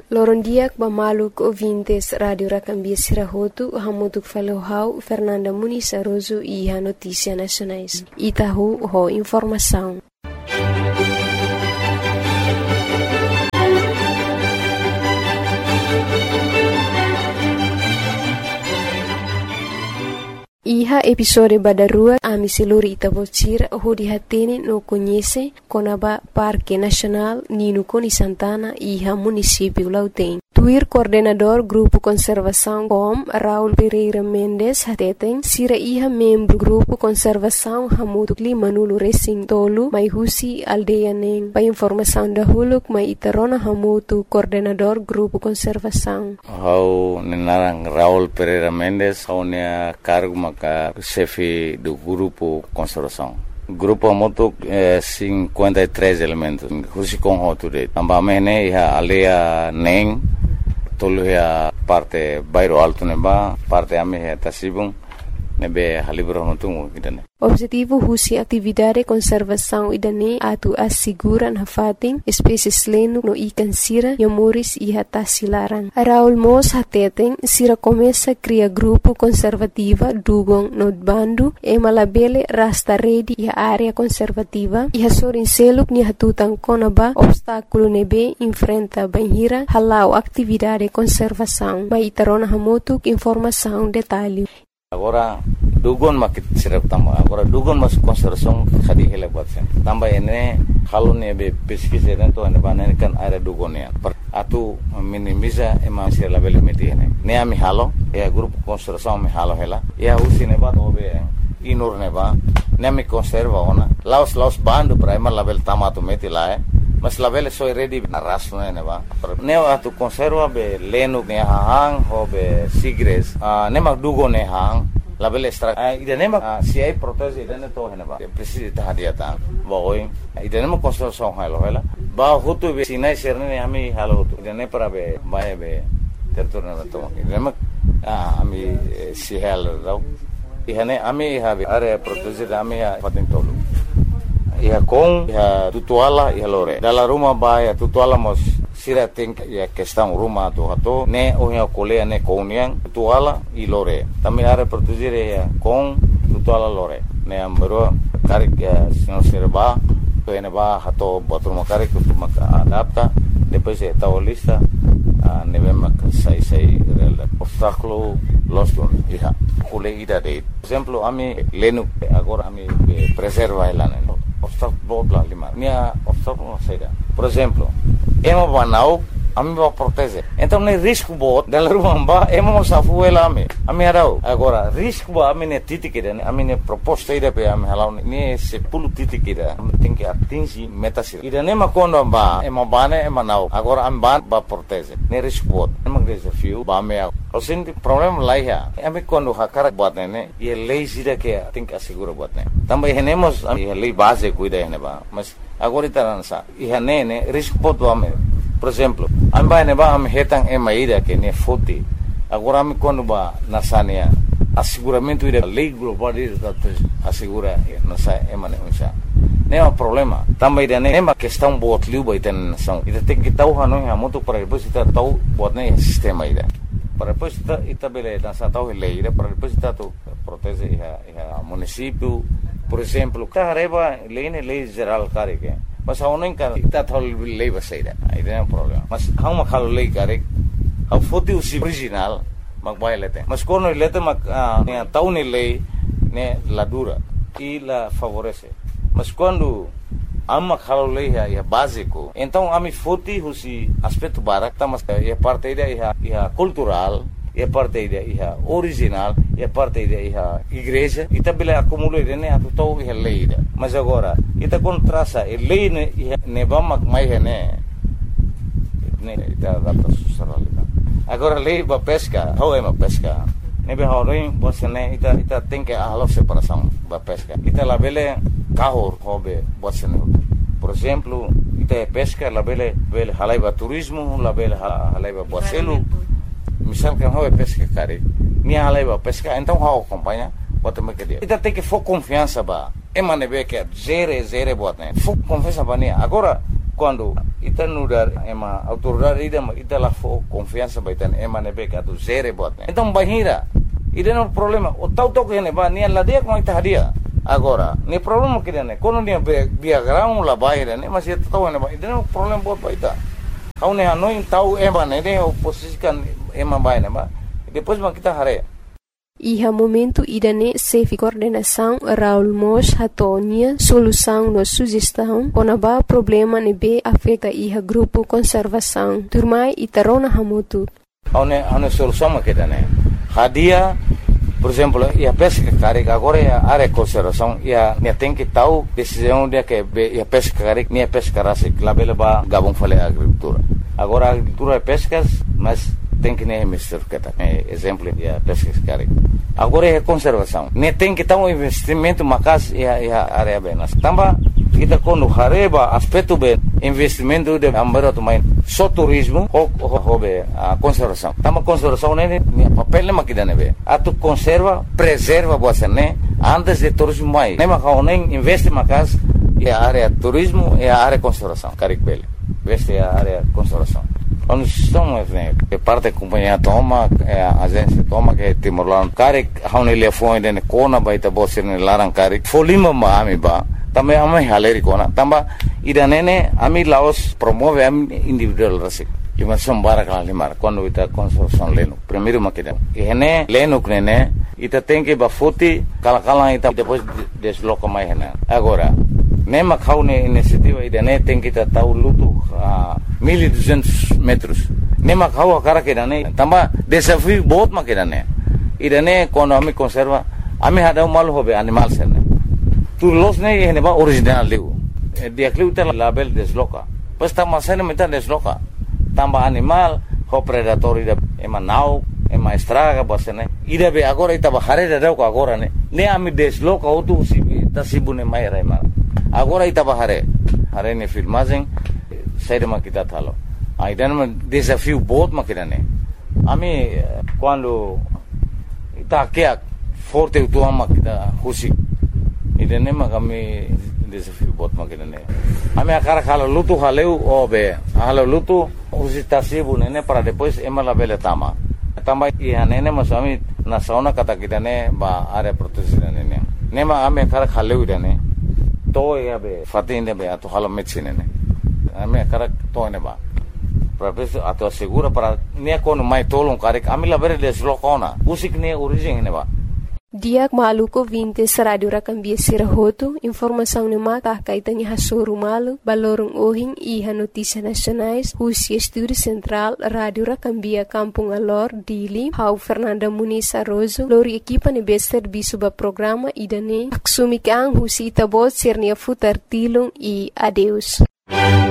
Loron dia bamaluk ouvintes Radio Racambia Sirahotu, hamutuk falohau Fernanda Muniz Aroso e a Notícia Nacionais. Itahu ho informação. Iha episode badarua ami seluri Itabocira ho dihatene no conhece Conaba Parque Nacional Nino Coni Santana iha município Lauten. Tuir coordenador Grupo Conservação COM Raul Pereira Mendes hateten sira iha membro Grupo Conservação Hamudu Clima Nulu Racing Tolu mai husi aldeia neng. Pa informação da huluk mai itarona hamutu coordenador Grupo Conservação. Hau nenarang Raul Pereira Mendes hau nea cargo maka chefe do Grupo Conservação. Grupo moto 53 elementos. Husi com hoture. Ambamene iha aldeia neng. Tolu ya parte bairro alto neba, parte ame ya tasibung nebe halibro notungu idane. Objetivo husi atividade conservação idane atu asiguran hafating espécies lenu no ikan sira yomuris iha tasilaran. Raul Mos hateten sira começa cria grupo conservativa dugong nodbandu e malabele rasta redi iha área conservativa iha sorin seluk ni hatutan konaba obstáculo nebe enfrenta banhira halau atividade conservação. Mai itarona hamotuk informação detalhe. Agora dugon makit sirap tamba. Agora dugon mas conservação khadi hele batsen. Tamba ene halone be pesquisa dentro ane banane kan area dugonia. Atu minimiza ema sir label metine. Ne ami halo e grupo conservação me halo hela. E usine ba obe inur ne ba. Ne mi conserva ona. Laos bando primer label tamato metilae. Mas label soy ready arrasto ne ba. Ne atu conserva be lenu ne hang ho be sigres. Ne mag dugo ne hang label extra. Idane mag si ai protege idane to hena ba. Precisa ta hadiata. Boy idane mag conservação halo hela. Ba hutu be sinai serne ami halo hutu. Idane para be bae be territorio na to. Idane mag ami si halo daw. Ihane ami have area protege ami pating tolu. Iha kong, iha tutuala, iha lore. Dalam rumah bahaya tutuala mos sira think ya questão rumah tu hato ne ohia kolea ne koniang tutuala i lore. Tami are produzire ya kong tutuala lore. Ne ambero karik ya sino sirba to ene ba hato bathroom karik tu maka adapta depois e tao lista ne vem sai rel obstáculo los don iha kole ida de. Exemplo ami lenu agora ami preserva elane. Obstáculo bla lima. Nia obstáculo saída. Por exemplo, ema banau ami va protege. Então ne risco bot dela rumba ema mo safu ela ami arau. Agora risco ba ami ne titikira ami ne proposta ida pe ami halau ne se pulu titikira. Tem que atingir metas. Ida ne ma kondo ba ema bane ema nau. Agora ami ban ba protege. Ne risco bot. Ema desafio ba me o senti problema lá ya. Ami kondo hakara bot ne e lei sida que tem que assegurar bot ne. Também renemos a lei base cuida ne ba. Mas agora itaransa. E ne risco bot ba me. Por exemplo, amba ne ba am hetang emaida que ne foti. Agora me quando ba nasania asseguramento ida lei global ida assegura nasa emane unsa. Ne é problema. Também ida ne uma questão bot liu ba ita nação. Ida tem que tau hanu ha muito para depois ita tau bot ne sistema ida. Para depois ita bele nasa tau lei ida para depois ita tu protege a município. Por exemplo, carreba lei geral care que mas a unen kan ita thol lei basaida ai não problema mas hang makhalo lei kare a foti usi original magbai lete mas kono lete mak ne tauni lei ne la dura e la favorece mas quando amma khalo lei é básico então ami foti usi aspecto barak tamas é parte ida é cultural é parte ida é original é parte ida é igreja e também acumula ne atu tau é lei mas agora ita contrasa lei ne vamos mais ne ita data socialidade agora lei ba pesca how é uma pesca ne be horin você ne ita tem que a separação ba pesca ita la bele carro hobe você ne por exemplo ita pesca la bele halaiba turismo la bele halaiba boacelo misal que how é pesca cara ni halaiba pesca então how acompanha bota me que dia ita tem que for confiança ba emane be que zere bot ne fu confiança ba ne agora quando ita nudar ema autoridade ita lá for confiança baitan ema nebe ka tu zere botne então bahira ida no problema o tau que ne ba nia ladia com ita hadia agora ne problema que ne quando ne via grão la bahira ne mas ita tau ne ba ida no problema bot baita kau ne hanoi tau ema ne o posisikan ema bai ne ba depois ma kita hare. Iha momento idane sefi coordenação Raul Mos hatonia solução no sugestão konaba problema nebe afeta iha grupo conservação turmai itarona hamutu. Ane solução makidane hadia por exemplo ia pesca carik agora ia área conservação ia tem que tahu decisão dia que ia pesca carik ia pesca rasik labela ba gabung fale agricultura agora agricultura é pescas mas tem que nem mister kata exemplo ia pesca carik agora é conservação ne tem que tahu investimento makas ia área benas tamba kita quando hareba aspecto be investimento de ambara main só turismo ou a conservação tama conservação ne papel ne makidane be atu conserva preserva boa né antes de turismo mai nem makau nem investe makas e a área turismo e a área conservação carik bele investe a área conservação quando estamos que parte companhia toma a agência toma que Timor-Leste carik haune le foi de kona baita bosse ne larang carik folima ma ami ba também ami haleri kona tamba idanene ami Laos promove ami individual rasik lima sombara kala limar quando ita conservação leno primeiro makida ene leno knene ita tem que bafuti kala ita depois desloca mais hena agora nema kaune iniciativa idane tem que tahu lutu 1200 metros nema kau akara kedane tamba desafio बहुत makidane idane quando ami conserva ami hada mal hobe animal sene tu los ne ene ba original liu dia kliu tel label desloca pas tamba sene meta desloca tamba animal ho predator ida ema nau ema estraga basene ida be agora ita ba hare da ko agora ne ami desloca otu tasibune mai raima agora ita ba hare ne filmagem sair kita thalo aidan desafio बहुत makidane ami quando ita kia forte tu ama kita husi idene kami desafio बहुत makidane ami akara khala lutu haleu obe halo lutu husi tasibu nene para depois ema la bele tama ia nene masami na sauna kata kita ne ba area protection nene nema ami akara khaleu idane to ia be fatine be atu halo medicine ne ami akara to ne ba professor atu segura para ne kono mai tolong karik ami la bere deslokona usik ne origin ne ba Diak maluko 20 Radio Rakambia Sirahoto, informação ne mata kaitan ha soru malu, balorong ohing iha notícia nacionais, Rusia Estúdio Central, Radio Rakambia Kampung Alor, Dili, Hau Fernanda Muniz Arrozo, lori equipa ne bester bisuba programa idane, aksumi kang husi tabot sernia futar tilung e adeus.